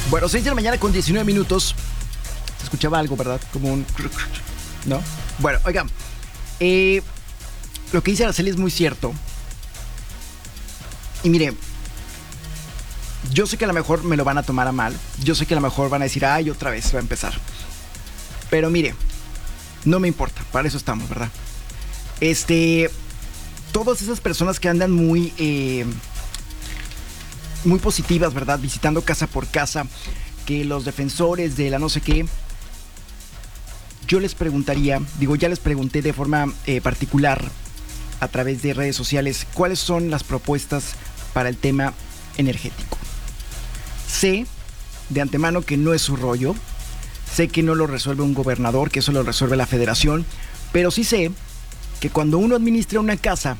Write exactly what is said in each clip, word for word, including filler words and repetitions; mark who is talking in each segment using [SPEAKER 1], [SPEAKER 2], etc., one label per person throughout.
[SPEAKER 1] Bueno, seis de la mañana con diecinueve minutos. Se escuchaba algo, ¿verdad? Como un... ¿no? Bueno, oigan. Eh, lo que dice Araceli es muy cierto. Y mire, yo sé que a lo mejor me lo van a tomar a mal. Yo sé que a lo mejor van a decir, ay, otra vez va a empezar. Pero mire, no me importa. Para eso estamos, ¿verdad? Este... Todas esas personas que andan muy... Eh, muy positivas, ¿verdad? Visitando casa por casa, que los defensores de la no sé qué, yo les preguntaría, digo, ya les pregunté de forma eh, particular a través de redes sociales, ¿cuáles son las propuestas para el tema energético? Sé de antemano que no es su rollo, sé que no lo resuelve un gobernador, que eso lo resuelve la federación, pero sí sé que cuando uno administra una casa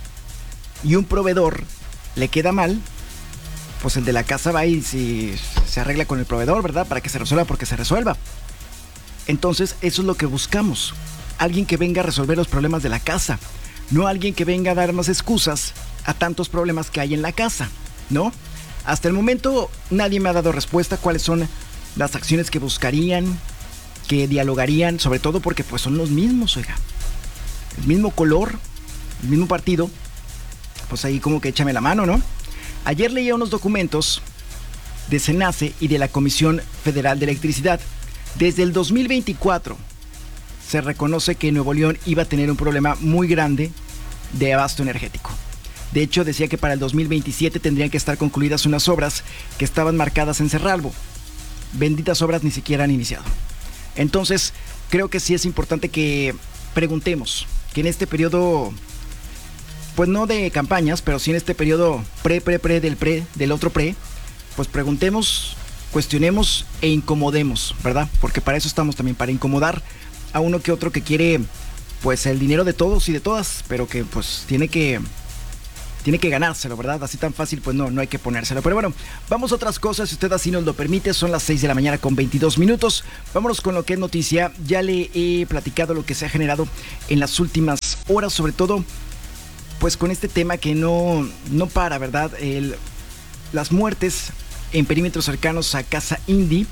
[SPEAKER 1] y un proveedor le queda mal, pues el de la casa va y si se arregla con el proveedor, ¿verdad? Para que se resuelva porque se resuelva. Entonces, eso es lo que buscamos. Alguien que venga a resolver los problemas de la casa. No alguien que venga a dar más excusas a tantos problemas que hay en la casa, ¿no? Hasta el momento, nadie me ha dado respuesta cuáles son las acciones que buscarían, que dialogarían, sobre todo porque pues son los mismos, oiga. El mismo color, el mismo partido. Pues ahí como que échame la mano, ¿no? Ayer leía unos documentos de SENACE y de la Comisión Federal de Electricidad. Desde el dos mil veinticuatro se reconoce que Nuevo León iba a tener un problema muy grande de abasto energético. De hecho, decía que para el dos mil veintisiete tendrían que estar concluidas unas obras que estaban marcadas en Cerralbo. Benditas obras ni siquiera han iniciado. Entonces, creo que sí es importante que preguntemos, que en este periodo... pues no de campañas, pero sí en este periodo pre, pre, pre, del pre, del otro pre, pues preguntemos, cuestionemos e incomodemos, ¿verdad? Porque para eso estamos también, para incomodar a uno que otro que quiere, pues el dinero de todos y de todas, pero que pues tiene que, tiene que ganárselo, ¿verdad? Así tan fácil, pues no, no hay que ponérselo. Pero bueno, vamos a otras cosas, si usted así nos lo permite, son las seis de la mañana con veintidós minutos. Vámonos con lo que es noticia. Ya le he platicado lo que se ha generado en las últimas horas, sobre todo pues con este tema que no, no para, ¿verdad? El, las muertes en perímetros cercanos a Casa Indy.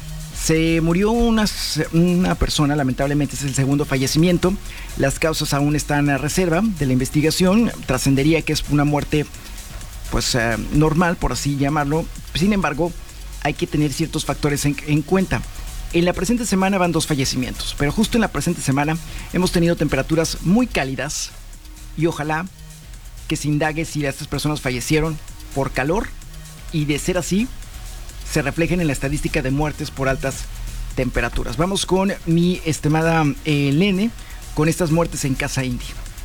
[SPEAKER 1] Se murió una, una persona, lamentablemente es el segundo fallecimiento. Las causas aún están a reserva de la investigación. Trascendería que es una muerte pues uh, normal, por así llamarlo. Sin embargo, hay que tener ciertos factores en, en cuenta. En la presente semana van dos fallecimientos, pero justo en la presente semana hemos tenido temperaturas muy cálidas. Y ojalá que se indague si estas personas fallecieron por calor y de ser así, se reflejen en la estadística de muertes por altas temperaturas. Vamos con mi estimada eh, Lene, con estas muertes en Casa Indy.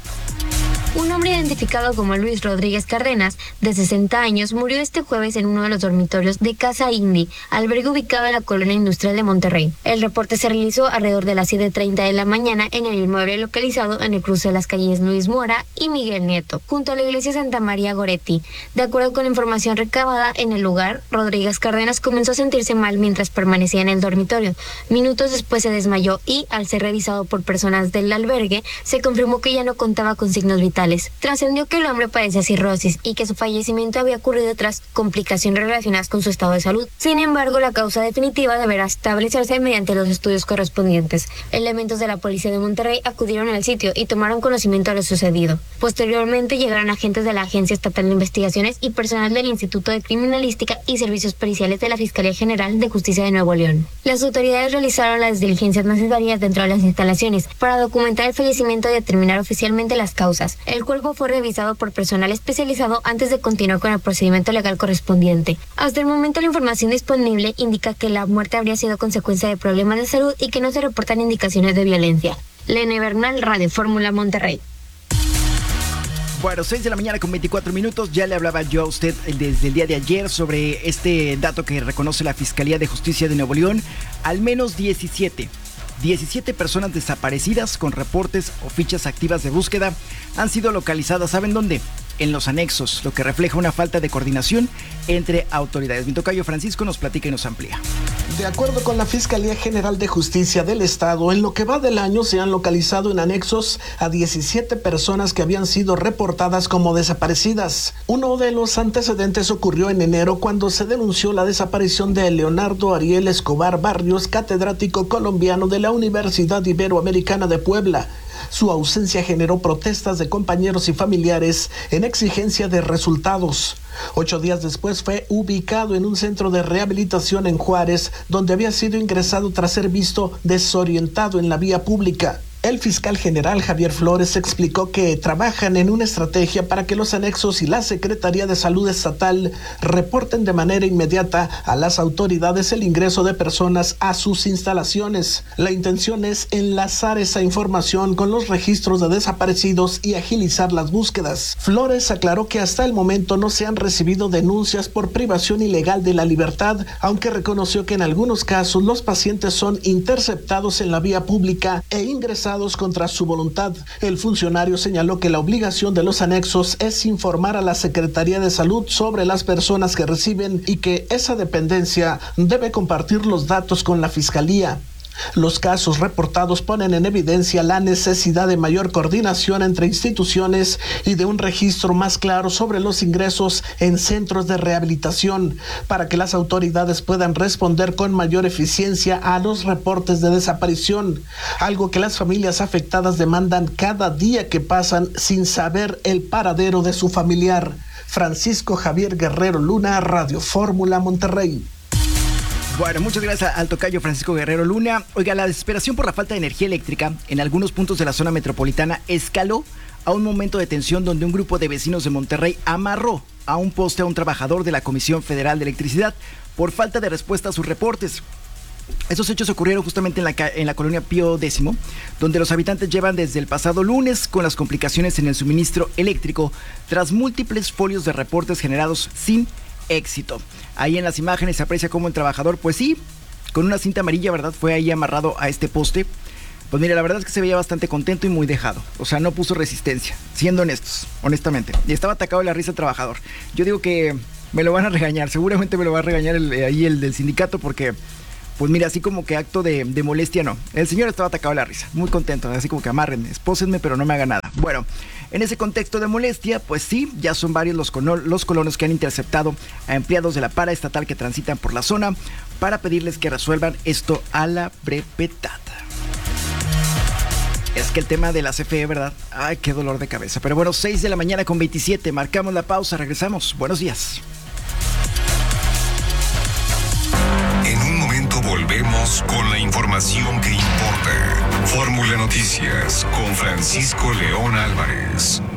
[SPEAKER 2] Un hombre identificado como Luis Rodríguez Cárdenas, de sesenta años, murió este jueves en uno de los dormitorios de Casa Indy, albergue ubicado en la colonia industrial de Monterrey. El reporte se realizó alrededor de las siete treinta de la mañana en el inmueble localizado en el cruce de las calles Luis Mora y Miguel Nieto, junto a la iglesia Santa María Goretti. De acuerdo con la información recabada en el lugar, Rodríguez Cárdenas comenzó a sentirse mal mientras permanecía en el dormitorio. Minutos después se desmayó y, al ser revisado por personas del albergue, se confirmó que ya no contaba con signos vitales. Trascendió que el hombre padecía cirrosis y que su fallecimiento había ocurrido tras complicaciones relacionadas con su estado de salud. Sin embargo, la causa definitiva deberá establecerse mediante los estudios correspondientes. Elementos de la policía de Monterrey acudieron al sitio y tomaron conocimiento de lo sucedido. Posteriormente llegaron agentes de la Agencia Estatal de Investigaciones y personal del Instituto de Criminalística y Servicios Periciales de la Fiscalía General de Justicia de Nuevo León. Las autoridades realizaron las diligencias necesarias dentro de las instalaciones para documentar el fallecimiento y determinar oficialmente las causas. El cuerpo fue revisado por personal especializado antes de continuar con el procedimiento legal correspondiente. Hasta el momento, la información disponible indica que la muerte habría sido consecuencia de problemas de salud y que no se reportan indicaciones de violencia. Lene Bernal, Radio Fórmula Monterrey.
[SPEAKER 1] Bueno, seis de la mañana con veinticuatro minutos. Ya le hablaba yo a usted desde el día de ayer sobre este dato que reconoce la Fiscalía de Justicia de Nuevo León. Al menos diecisiete personas desaparecidas con reportes o fichas activas de búsqueda han sido localizadas. ¿Saben dónde? En los anexos, lo que refleja una falta de coordinación entre autoridades. Mi tocayo Francisco nos platica y nos amplía.
[SPEAKER 3] De acuerdo con la Fiscalía General de Justicia del Estado, en lo que va del año se han localizado en anexos a diecisiete personas que habían sido reportadas como desaparecidas. Uno de los antecedentes ocurrió en enero cuando se denunció la desaparición de Leonardo Ariel Escobar Barrios, catedrático colombiano de la Universidad Iberoamericana de Puebla. Su ausencia generó protestas de compañeros y familiares en exigencia de resultados. Ocho días después fue ubicado en un centro de rehabilitación en Juárez, donde había sido ingresado tras ser visto desorientado en la vía pública. El fiscal general Javier Flores explicó que trabajan en una estrategia para que los anexos y la Secretaría de Salud Estatal reporten de manera inmediata a las autoridades el ingreso de personas a sus instalaciones. La intención es enlazar esa información con los registros de desaparecidos y agilizar las búsquedas. Flores aclaró que hasta el momento no se han recibido denuncias por privación ilegal de la libertad, aunque reconoció que en algunos casos los pacientes son interceptados en la vía pública e ingresados contra su voluntad. El funcionario señaló que la obligación de los anexos es informar a la Secretaría de Salud sobre las personas que reciben y que esa dependencia debe compartir los datos con la Fiscalía. Los casos reportados ponen en evidencia la necesidad de mayor coordinación entre instituciones y de un registro más claro sobre los ingresos en centros de rehabilitación para que las autoridades puedan responder con mayor eficiencia a los reportes de desaparición, algo que las familias afectadas demandan cada día que pasan sin saber el paradero de su familiar. Francisco Javier Guerrero Luna, Radio Fórmula, Monterrey.
[SPEAKER 1] Bueno, muchas gracias al tocayo Francisco Guerrero Luna. Oiga, la desesperación por la falta de energía eléctrica en algunos puntos de la zona metropolitana escaló a un momento de tensión donde un grupo de vecinos de Monterrey amarró a un poste a un trabajador de la Comisión Federal de Electricidad por falta de respuesta a sus reportes. Estos hechos ocurrieron justamente en la, en la colonia Pío X, donde los habitantes llevan desde el pasado lunes con las complicaciones en el suministro eléctrico tras múltiples folios de reportes generados sin éxito. Ahí en las imágenes se aprecia cómo el trabajador, pues sí, con una cinta amarilla, ¿verdad?, fue ahí amarrado a este poste. Pues mira, la verdad es que se veía bastante contento y muy dejado. O sea, no puso resistencia, siendo honestos, honestamente. Y estaba atacado de la risa el trabajador. Yo digo que me lo van a regañar, seguramente me lo va a regañar el, ahí el del sindicato porque... Pues mira, así como que acto de, de molestia no. El señor estaba atacado de la risa, muy contento, así como que amárrenme, espósenme, pero no me hagan nada. Bueno, en ese contexto de molestia, pues sí, ya son varios los, los colonos que han interceptado a empleados de la paraestatal que transitan por la zona para pedirles que resuelvan esto a la brevedad. Es que el tema de la C F E, ¿verdad? Ay, qué dolor de cabeza. Pero bueno, seis de la mañana con veintisiete, marcamos la pausa, regresamos. Buenos días.
[SPEAKER 4] En un momento volvemos con la información que importa. Fórmula Noticias con Francisco León Álvarez.